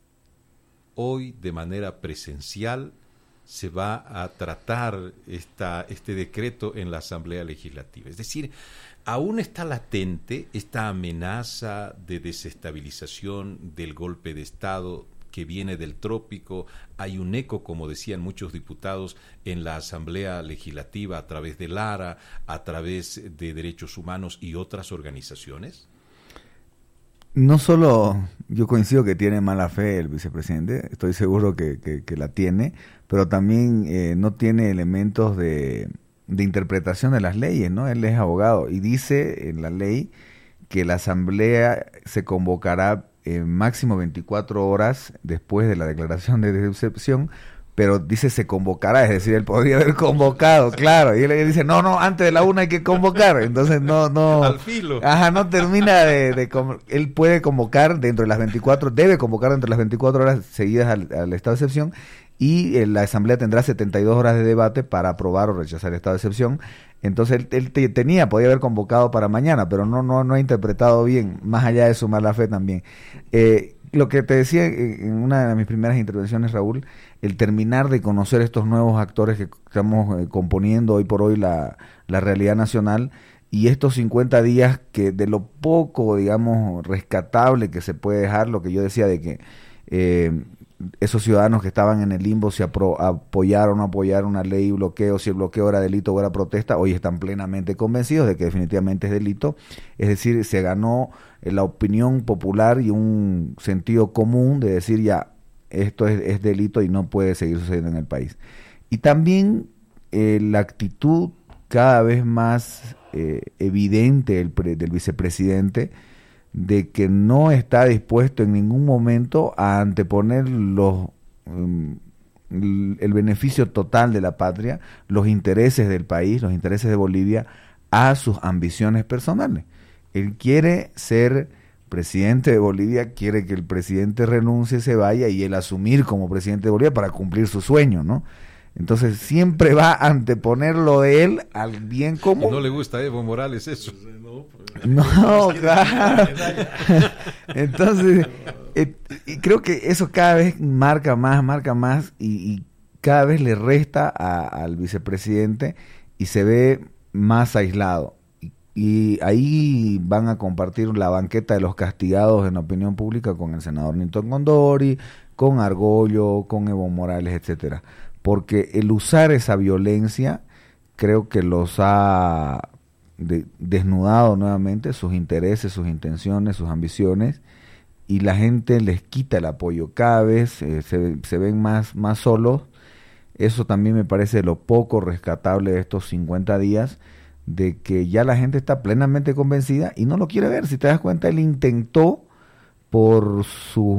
hoy de manera presencial se va a tratar este decreto en la Asamblea Legislativa. Es decir, aún está latente esta amenaza de desestabilización del golpe de Estado que viene del trópico. Hay un eco, como decían muchos diputados, en la Asamblea Legislativa a través de Lara, a través de Derechos Humanos y otras organizaciones. No solo yo coincido que tiene mala fe el vicepresidente, estoy seguro que la tiene, pero también no tiene elementos de interpretación de las leyes, ¿no? Él es abogado y dice en la ley que la asamblea se convocará máximo 24 horas después de la declaración de excepción, pero dice se convocará, es decir, él podría haber convocado, claro, y él dice, no, antes de la 1 hay que convocar, entonces no al filo. No termina él puede convocar dentro de las 24, debe convocar dentro de las 24 horas seguidas al estado de excepción, y la asamblea tendrá 72 horas de debate para aprobar o rechazar el estado de excepción. Entonces él podía haber convocado para mañana, pero no ha interpretado bien, más allá de su mala fe también. Lo que te decía en una de mis primeras intervenciones, Raúl, el terminar de conocer estos nuevos actores que estamos componiendo hoy por hoy la realidad nacional, y estos 50 días que de lo poco, digamos, rescatable que se puede dejar, lo que yo decía de que esos ciudadanos que estaban en el limbo, si apoyaron o no apoyaron una ley y bloqueo, si el bloqueo era delito o era protesta, hoy están plenamente convencidos de que definitivamente es delito. Es decir, se ganó la opinión popular y un sentido común de decir ya, esto es delito y no puede seguir sucediendo en el país. Y también la actitud cada vez más evidente del vicepresidente, de que no está dispuesto en ningún momento a anteponer el beneficio total de la patria, los intereses del país, los intereses de Bolivia, a sus ambiciones personales. Él quiere ser presidente de Bolivia, quiere que el presidente renuncie, se vaya, y él asumir como presidente de Bolivia para cumplir su sueño, ¿no? Entonces siempre va a anteponer lo de él al bien común. No le gusta a Evo Morales eso. No, claro. Entonces, y creo que eso cada vez marca más y cada vez le resta al vicepresidente y se ve más aislado. Y ahí van a compartir la banqueta de los castigados en la opinión pública con el senador Nilton Condori, con Argollo, con Evo Morales, etcétera. Porque el usar esa violencia creo que los ha desnudado nuevamente sus intereses, sus intenciones, sus ambiciones, y la gente les quita el apoyo. Cada vez se ven más solos. Eso también me parece lo poco rescatable de estos 50 días, de que ya la gente está plenamente convencida y no lo quiere ver. Si te das cuenta, él intentó por su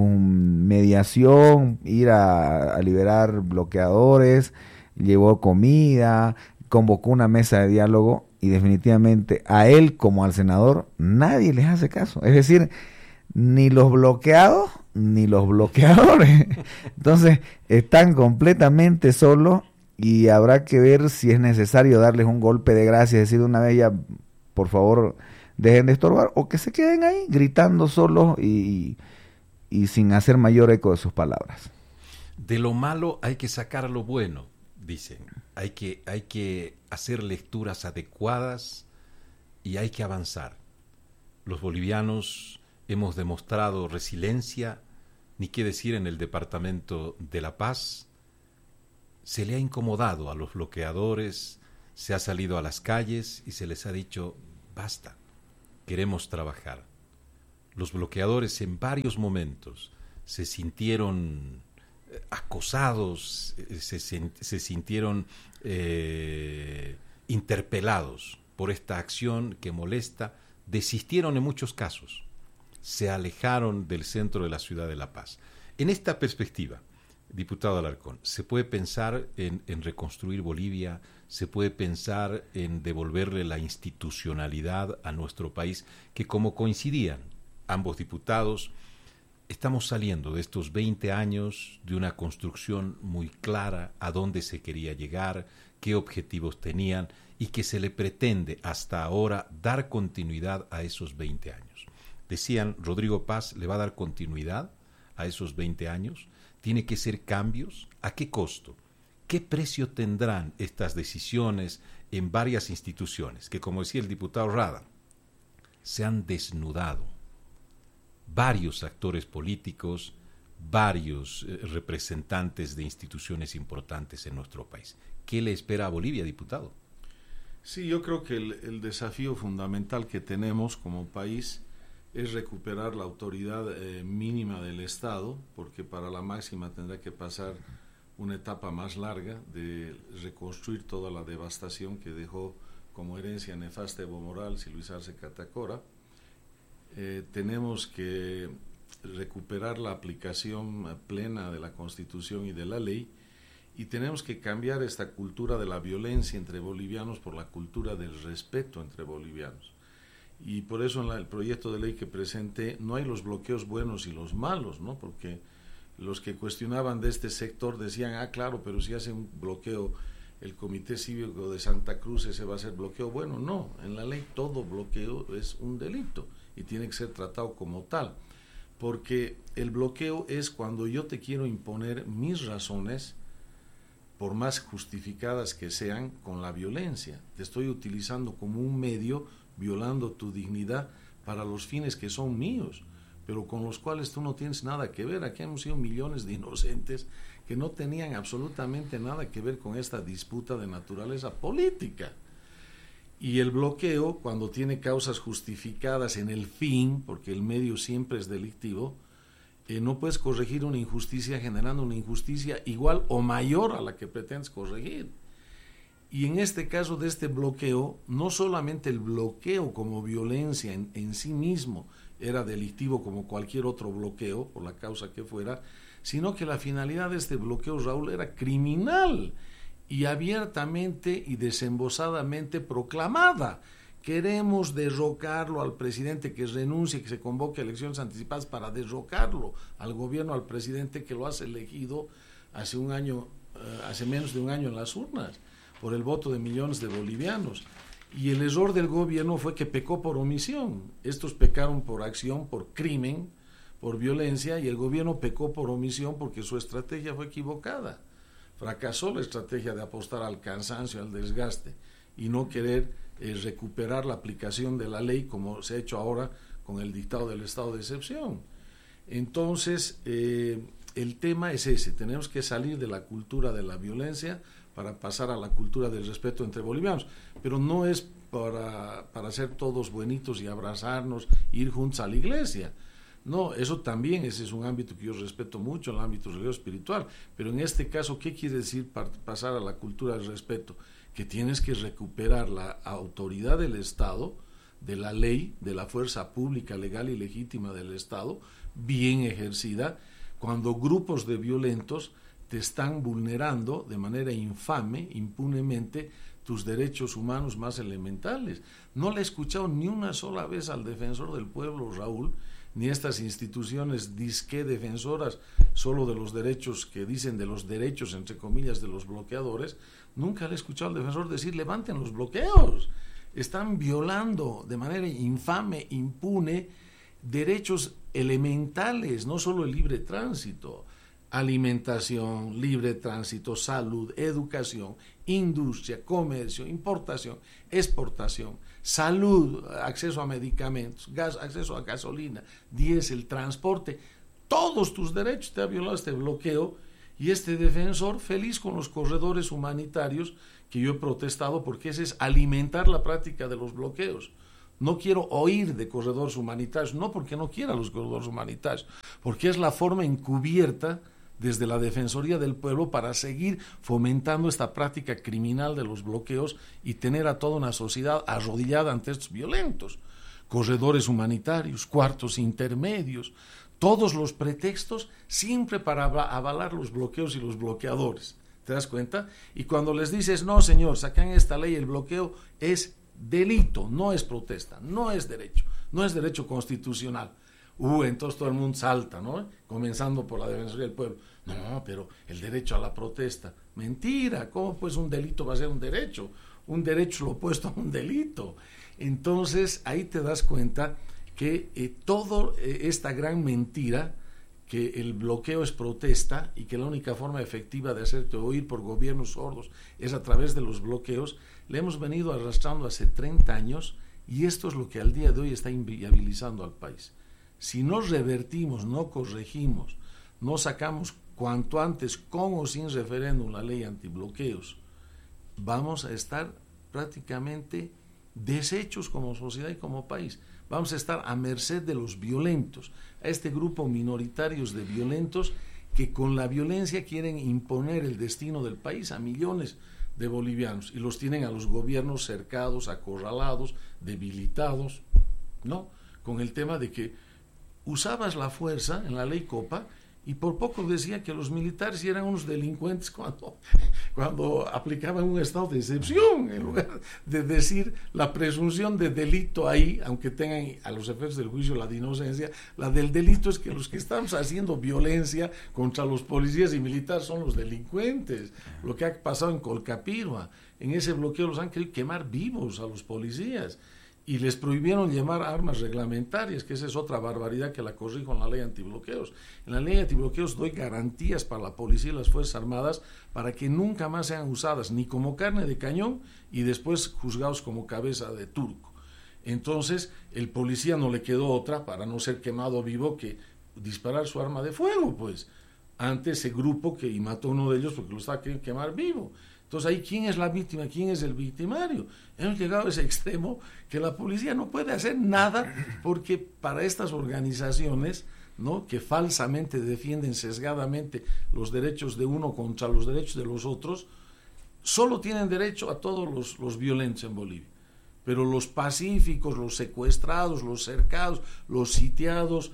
mediación ir a liberar bloqueadores, llevó comida, convocó una mesa de diálogo, y definitivamente a él como al senador nadie les hace caso. Es decir, ni los bloqueados ni los bloqueadores. Entonces están completamente solos, y habrá que ver si es necesario darles un golpe de gracia, es decir, de una vez ya, por favor, dejen de estorbar, o que se queden ahí gritando solos y sin hacer mayor eco de sus palabras. De lo malo hay que sacar lo bueno, dicen. Hay que hacer lecturas adecuadas y hay que avanzar. Los bolivianos hemos demostrado resiliencia, ni qué decir en el Departamento de La Paz. se le ha incomodado a los bloqueadores, se ha salido a las calles y se les ha dicho, basta, queremos trabajar. Los bloqueadores en varios momentos se sintieron acosados, se sintieron interpelados por esta acción que molesta, desistieron en muchos casos, se alejaron del centro de la ciudad de La Paz. En esta perspectiva, diputado Alarcón, ¿se puede pensar en reconstruir Bolivia? ¿Se puede pensar en devolverle la institucionalidad a nuestro país? Que como coincidían ambos diputados, estamos saliendo de estos 20 años de una construcción muy clara a dónde se quería llegar, qué objetivos tenían y que se le pretende hasta ahora dar continuidad a esos 20 años. Decían, Rodrigo Paz le va a dar continuidad a esos 20 años. ¿Tiene que ser cambios? ¿A qué costo? ¿Qué precio tendrán estas decisiones en varias instituciones que, como decía el diputado Rada, se han desnudado? Varios actores políticos, varios representantes de instituciones importantes en nuestro país. ¿Qué le espera a Bolivia, diputado? Sí, yo creo que el desafío fundamental que tenemos como país es recuperar la autoridad mínima del Estado, porque para la máxima tendrá que pasar una etapa más larga de reconstruir toda la devastación que dejó como herencia nefasta Evo Morales y Luis Arce Catacora. Tenemos que recuperar la aplicación plena de la Constitución y de la ley, y tenemos que cambiar esta cultura de la violencia entre bolivianos por la cultura del respeto entre bolivianos. Y por eso en el proyecto de ley que presenté no hay los bloqueos buenos y los malos, ¿no? Porque los que cuestionaban de este sector decían, claro, pero si hace un bloqueo el Comité Cívico de Santa Cruz, ese va a ser bloqueo. Bueno, no, en la ley todo bloqueo es un delito y tiene que ser tratado como tal, porque el bloqueo es cuando yo te quiero imponer mis razones, por más justificadas que sean, con la violencia. Te estoy utilizando como un medio, violando tu dignidad para los fines que son míos, pero con los cuales tú no tienes nada que ver. Aquí hemos sido millones de inocentes que no tenían absolutamente nada que ver con esta disputa de naturaleza política. Y el bloqueo, cuando tiene causas justificadas en el fin, porque el medio siempre es delictivo, no puedes corregir una injusticia generando una injusticia igual o mayor a la que pretendes corregir. Y en este caso de este bloqueo, no solamente el bloqueo como violencia en sí mismo era delictivo como cualquier otro bloqueo, por la causa que fuera, sino que la finalidad de este bloqueo, Raúl, era criminal y abiertamente y desembosadamente proclamada. Queremos derrocarlo al presidente, que renuncie, que se convoque a elecciones anticipadas para derrocarlo al gobierno, al presidente que lo has elegido hace menos de un año en las urnas, por el voto de millones de bolivianos. Y el error del gobierno fue que pecó por omisión. Estos pecaron por acción, por crimen, por violencia, y el gobierno pecó por omisión porque su estrategia fue equivocada. Fracasó la estrategia de apostar al cansancio, al desgaste, y no querer recuperar la aplicación de la ley como se ha hecho ahora con el dictado del estado de excepción. Entonces, el tema es ese: tenemos que salir de la cultura de la violencia para pasar a la cultura del respeto entre bolivianos, pero no es para ser todos buenitos y abrazarnos, ir juntos a la iglesia. No, eso también, ese es un ámbito que yo respeto mucho, el ámbito religioso espiritual, pero en este caso, ¿qué quiere decir pasar a la cultura del respeto? Que tienes que recuperar la autoridad del Estado, de la ley, de la fuerza pública, legal y legítima del Estado, bien ejercida, cuando grupos de violentos te están vulnerando de manera infame, impunemente, tus derechos humanos más elementales. No le he escuchado ni una sola vez al defensor del pueblo, Raúl, ni estas instituciones disque defensoras solo de los derechos, que dicen de los derechos, entre comillas, de los bloqueadores. Nunca le he escuchado al defensor decir: levanten los bloqueos. Están violando de manera infame, impune, derechos elementales, no solo el libre tránsito, alimentación, libre tránsito, salud, educación, industria, comercio, importación, exportación, salud, acceso a medicamentos, gas, acceso a gasolina, diésel, transporte. Todos tus derechos te ha violado este bloqueo, y este defensor feliz con los corredores humanitarios que yo he protestado, porque ese es alimentar la práctica de los bloqueos. No quiero oír de corredores humanitarios, no porque no quiera los corredores humanitarios, porque es la forma encubierta desde la Defensoría del Pueblo para seguir fomentando esta práctica criminal de los bloqueos y tener a toda una sociedad arrodillada ante estos violentos. Corredores humanitarios, cuartos intermedios, todos los pretextos siempre para avalar los bloqueos y los bloqueadores. ¿Te das cuenta? Y cuando les dices, no señor, sacan esta ley, el bloqueo es delito, no es protesta, no es derecho constitucional. Entonces todo el mundo salta, ¿no? Comenzando por la Defensoría del Pueblo. No, pero el derecho a la protesta. Mentira, ¿cómo pues un delito va a ser un derecho? Un derecho lo opuesto a un delito. Entonces ahí te das cuenta que toda esta gran mentira, que el bloqueo es protesta y que la única forma efectiva de hacerte oír por gobiernos sordos es a través de los bloqueos, le hemos venido arrastrando hace 30 años y esto es lo que al día de hoy está inviabilizando al país. Si no revertimos, no corregimos, no sacamos cuanto antes, con o sin referéndum, la ley antibloqueos, vamos a estar prácticamente deshechos como sociedad y como país. Vamos a estar a merced de los violentos, a este grupo minoritarios de violentos que con la violencia quieren imponer el destino del país a millones de bolivianos y los tienen a los gobiernos cercados, acorralados, debilitados, ¿no? Con el tema de que usabas la fuerza en la ley Copa y por poco decía que los militares eran unos delincuentes cuando aplicaban un estado de excepción, en lugar de decir la presunción de delito ahí, aunque tengan a los efectos del juicio la de inocencia, la del delito es que los que estamos haciendo violencia contra los policías y militares son los delincuentes. Lo que ha pasado en Colcapirua, en ese bloqueo los han querido quemar vivos a los policías y les prohibieron llevar armas reglamentarias, que esa es otra barbaridad que la corrijo en la ley antibloqueos. En la ley antibloqueos doy garantías para la policía y las Fuerzas Armadas para que nunca más sean usadas ni como carne de cañón y después juzgados como cabeza de turco. Entonces el policía no le quedó otra, para no ser quemado vivo, que disparar su arma de fuego, pues, ante ese grupo y mató a uno de ellos porque lo estaba queriendo quemar vivo. Entonces ahí, ¿quién es la víctima? ¿Quién es el victimario? Hemos llegado a ese extremo que la policía no puede hacer nada porque para estas organizaciones, ¿no?, que falsamente defienden sesgadamente los derechos de uno contra los derechos de los otros, solo tienen derecho a todos los violentos en Bolivia. Pero los pacíficos, los secuestrados, los cercados, los sitiados,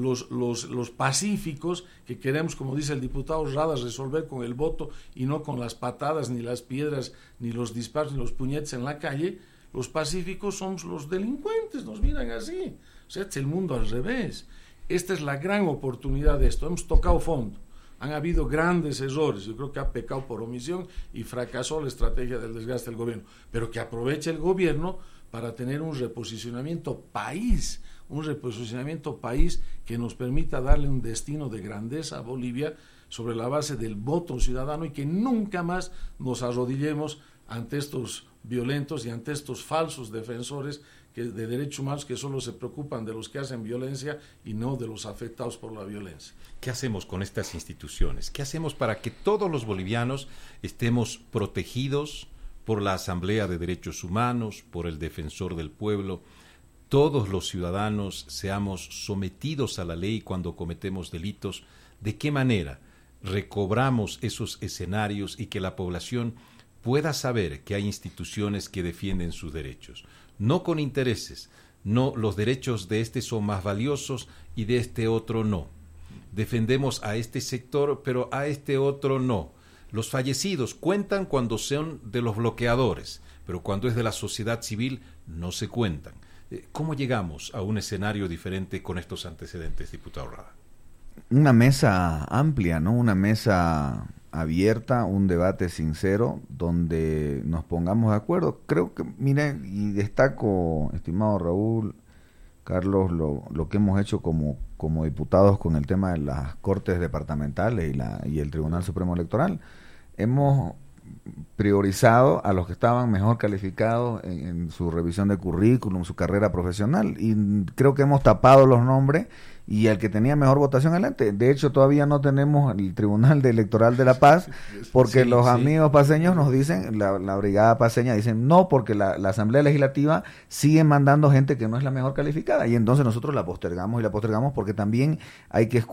los pacíficos, que queremos, como dice el diputado Rada, resolver con el voto y no con las patadas, ni las piedras, ni los disparos, ni los puñetes en la calle, los pacíficos somos los delincuentes, nos miran así. O sea, es el mundo al revés. Esta es la gran oportunidad de esto. Hemos tocado fondo. Han habido grandes errores. Yo creo que ha pecado por omisión y fracasó la estrategia del desgaste del gobierno. Pero que aproveche el gobierno para tener un reposicionamiento país que nos permita darle un destino de grandeza a Bolivia sobre la base del voto ciudadano y que nunca más nos arrodillemos ante estos violentos y ante estos falsos defensores de derechos humanos que solo se preocupan de los que hacen violencia y no de los afectados por la violencia. ¿Qué hacemos con estas instituciones? ¿Qué hacemos para que todos los bolivianos estemos protegidos por la Asamblea de Derechos Humanos, por el Defensor del Pueblo? Todos los ciudadanos seamos sometidos a la ley cuando cometemos delitos. ¿De qué manera recobramos esos escenarios y que la población pueda saber que hay instituciones que defienden sus derechos? No con intereses, no, los derechos de este son más valiosos y de este otro no. Defendemos a este sector, pero a este otro no. Los fallecidos cuentan cuando son de los bloqueadores, pero cuando es de la sociedad civil no se cuentan. ¿Cómo llegamos a un escenario diferente con estos antecedentes, diputado Rada? Una mesa amplia, ¿no? Una mesa abierta, un debate sincero, donde nos pongamos de acuerdo. Creo que, mire, y destaco, estimado Raúl, Carlos, lo que hemos hecho como diputados con el tema de las Cortes Departamentales y el Tribunal Supremo Electoral. Hemos priorizado a los que estaban mejor calificados en su revisión de currículum, su carrera profesional, y creo que hemos tapado los nombres y al que tenía mejor votación adelante. De hecho, todavía no tenemos el Tribunal Electoral de La Paz, porque sí, los sí. amigos paceños nos dicen, la brigada paceña dicen, no, porque la Asamblea Legislativa sigue mandando gente que no es la mejor calificada, y entonces nosotros la postergamos porque también hay que